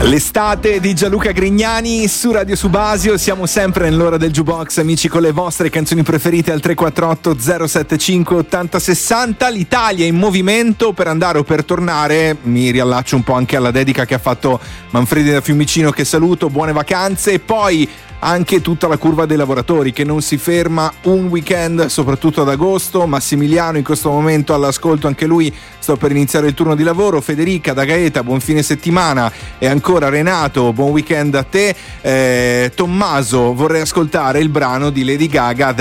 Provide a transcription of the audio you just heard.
L'estate di Gianluca Grignani su Radio Subasio. Siamo sempre nell'ora del jukebox, amici, con le vostre canzoni preferite al 348 075 8060. L'Italia è in movimento per andare o per tornare. Mi riallaccio un po' anche alla dedica che ha fatto Manfredi da Fiumicino, che saluto, buone vacanze. E poi anche tutta la curva dei lavoratori che non si ferma un weekend, soprattutto ad agosto. Massimiliano in questo momento all'ascolto, anche lui sta per iniziare il turno di lavoro. Federica da Gaeta, buon fine settimana. E ancora Renato, buon weekend a te. Tommaso, vorrei ascoltare il brano di Lady Gaga,